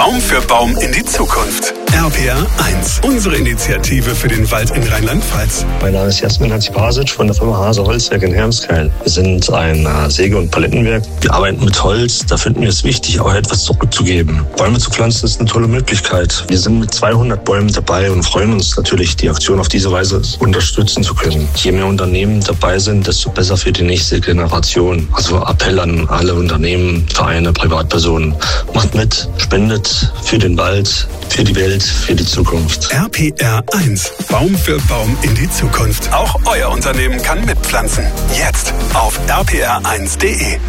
Baum für Baum in die Zukunft. RPR 1, unsere Initiative für den Wald in Rheinland-Pfalz. Mein Name ist Jasmin Hatzibasic von der Firma Hase Holzwerk in Hermskeil. Wir sind ein Säge- und Palettenwerk. Wir arbeiten mit Holz. Da finden wir es wichtig, auch etwas zurückzugeben. Bäume zu pflanzen ist eine tolle Möglichkeit. Wir sind mit 200 Bäumen dabei und freuen uns natürlich, die Aktion auf diese Weise unterstützen zu können. Je mehr Unternehmen dabei sind, desto besser für die nächste Generation. Also Appell an alle Unternehmen, Vereine, Privatpersonen. Macht mit, spendet für den Wald, für die Welt, für die Zukunft. RPR 1, Baum für Baum in die Zukunft. Auch euer Unternehmen kann mitpflanzen. Jetzt auf rpr1.de.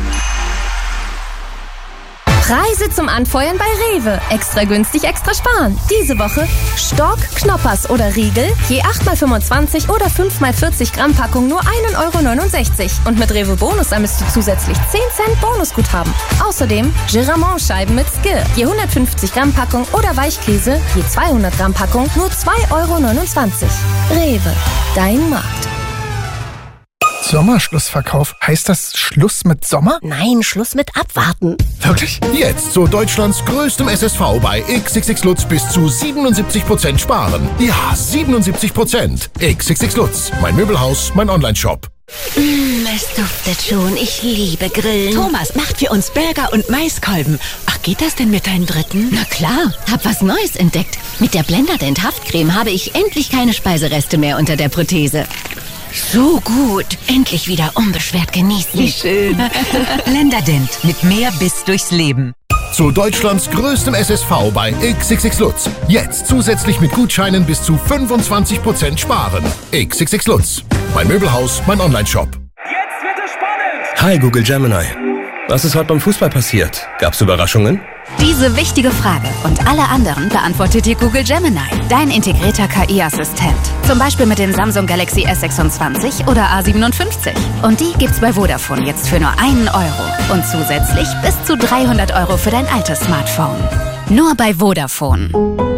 Preise zum Anfeuern bei Rewe. Extra günstig, extra sparen. Diese Woche Stork, Knoppers oder Riegel, je 8x25 oder 5x40 Gramm Packung nur 1,69 €. Und mit Rewe Bonus ermisst du zusätzlich 10 Cent Bonusguthaben. Außerdem Giramont-Scheiben mit Skir, je 150 Gramm Packung oder Weichkäse, je 200 Gramm Packung nur 2,29 €. Rewe, dein Markt. Sommerschlussverkauf. Heißt das Schluss mit Sommer? Nein, Schluss mit Abwarten. Wirklich? Jetzt zu Deutschlands größtem SSV bei XXX Lutz bis zu 77% sparen. Ja, 77%. XXX Lutz. Mein Möbelhaus, mein Onlineshop. Es duftet schon. Ich liebe Grillen. Thomas macht für uns Burger und Maiskolben. Ach, geht das denn mit deinen Dritten? Na klar, hab was Neues entdeckt. Mit der Blenderdent Haftcreme habe ich endlich keine Speisereste mehr unter der Prothese. So gut. Endlich wieder unbeschwert genießen. Wie schön. Blenderdent. Mit mehr Biss durchs Leben. Zu Deutschlands größtem SSV bei XXX Lutz. Jetzt zusätzlich mit Gutscheinen bis zu 25% sparen. XXX Lutz. Mein Möbelhaus, mein Onlineshop. Jetzt wird es spannend! Hi Google Gemini. Was ist heute beim Fußball passiert? Gab's Überraschungen? Diese wichtige Frage und alle anderen beantwortet dir Google Gemini, dein integrierter KI-Assistent. Zum Beispiel mit dem Samsung Galaxy S26 oder A57. Und die gibt's bei Vodafone jetzt für nur 1 € und zusätzlich bis zu 300 € für dein altes Smartphone. Nur bei Vodafone.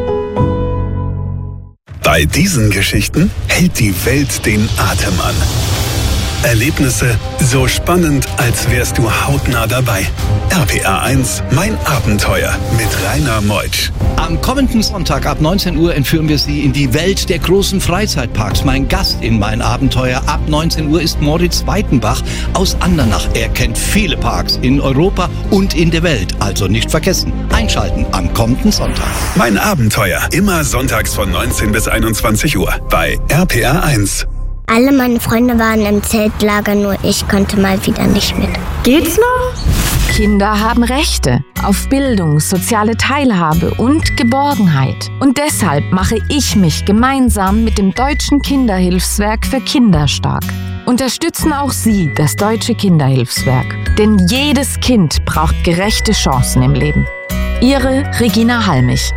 Bei diesen Geschichten hält die Welt den Atem an. Erlebnisse so spannend, als wärst du hautnah dabei. RPR 1, mein Abenteuer mit Rainer Meutsch. Am kommenden Sonntag ab 19 Uhr entführen wir Sie in die Welt der großen Freizeitparks. Mein Gast in mein Abenteuer ab 19 Uhr ist Moritz Weitenbach aus Andernach. Er kennt viele Parks in Europa und in der Welt. Also nicht vergessen, einschalten am kommenden Sonntag. Mein Abenteuer, immer sonntags von 19 bis 21 Uhr bei RPR 1. Alle meine Freunde waren im Zeltlager, nur ich konnte mal wieder nicht mit. Geht's noch? Kinder haben Rechte auf Bildung, soziale Teilhabe und Geborgenheit. Und deshalb mache ich mich gemeinsam mit dem Deutschen Kinderhilfswerk für Kinder stark. Unterstützen auch Sie das Deutsche Kinderhilfswerk. Denn jedes Kind braucht gerechte Chancen im Leben. Ihre Regina Halmich.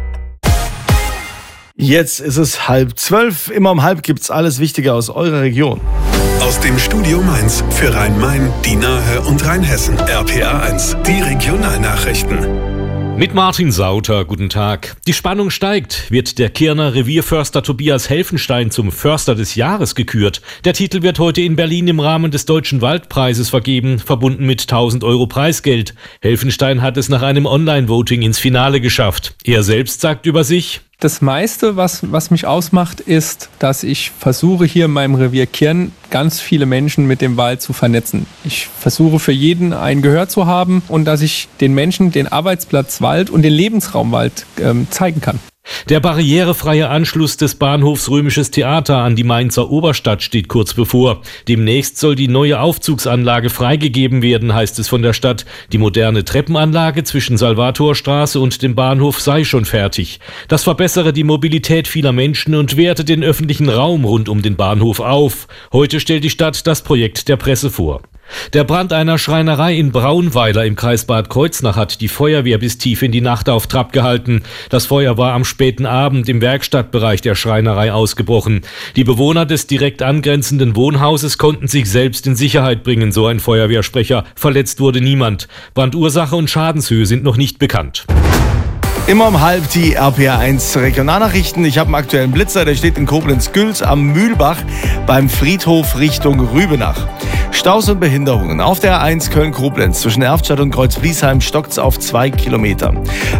Jetzt ist es 11:30. Immer um halb gibt's alles Wichtige aus eurer Region. Aus dem Studio Mainz für Rhein-Main, die Nahe und Rheinhessen. RPR 1, die Regionalnachrichten. Mit Martin Sauter, guten Tag. Die Spannung steigt. Wird der Kirner Revierförster Tobias Helfenstein zum Förster des Jahres gekürt? Der Titel wird heute in Berlin im Rahmen des Deutschen Waldpreises vergeben, verbunden mit 1.000 € Preisgeld. Helfenstein hat es nach einem Online-Voting ins Finale geschafft. Er selbst sagt über sich: Das meiste, was mich ausmacht, ist, dass ich versuche, hier in meinem Revier Kirn ganz viele Menschen mit dem Wald zu vernetzen. Ich versuche für jeden ein Gehör zu haben und dass ich den Menschen den Arbeitsplatz Wald und den Lebensraum Wald zeigen kann. Der barrierefreie Anschluss des Bahnhofs Römisches Theater an die Mainzer Oberstadt steht kurz bevor. Demnächst soll die neue Aufzugsanlage freigegeben werden, heißt es von der Stadt. Die moderne Treppenanlage zwischen Salvatorstraße und dem Bahnhof sei schon fertig. Das verbessere die Mobilität vieler Menschen und werte den öffentlichen Raum rund um den Bahnhof auf. Heute stellt die Stadt das Projekt der Presse vor. Der Brand einer Schreinerei in Braunweiler im Kreis Bad Kreuznach hat die Feuerwehr bis tief in die Nacht auf Trab gehalten. Das Feuer war am späten Abend im Werkstattbereich der Schreinerei ausgebrochen. Die Bewohner des direkt angrenzenden Wohnhauses konnten sich selbst in Sicherheit bringen, so ein Feuerwehrsprecher. Verletzt wurde niemand. Brandursache und Schadenshöhe sind noch nicht bekannt. Immer um halb die RPR 1 Regionalnachrichten. Ich habe einen aktuellen Blitzer, der steht in Koblenz-Gülz am Mühlbach beim Friedhof Richtung Rübenach. Staus und Behinderungen. Auf der A1 Köln-Koblenz zwischen Erftstadt und Kreuzfliesheim stockt's auf 2 Kilometer.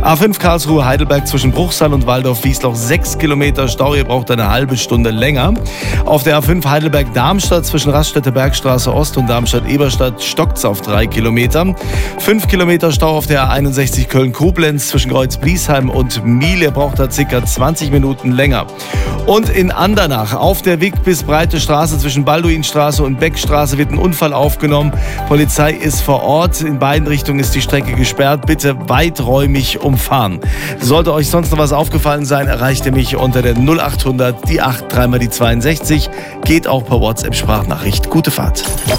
A5 Karlsruhe-Heidelberg zwischen Bruchsal und Waldorf-Wiesloch 6 Kilometer Stau. Ihr braucht eine halbe Stunde länger. Auf der A5 Heidelberg-Darmstadt zwischen Raststätte-Bergstraße Ost und Darmstadt-Eberstadt stockt's auf 3 Kilometer. 5 Kilometer Stau auf der A61 Köln-Koblenz zwischen Kreuz-Bliesheim und Miel. Ihr braucht da ca. 20 Minuten länger. Und in Andernach auf der Wick bis Breite Straße zwischen Balduinstraße und Beckstraße wird ein Unfall aufgenommen. Polizei ist vor Ort. In beiden Richtungen ist die Strecke gesperrt. Bitte weiträumig umfahren. Sollte euch sonst noch was aufgefallen sein, erreicht ihr mich unter der 0800 die 8 3 mal die 62. Geht auch per WhatsApp-Sprachnachricht. Gute Fahrt.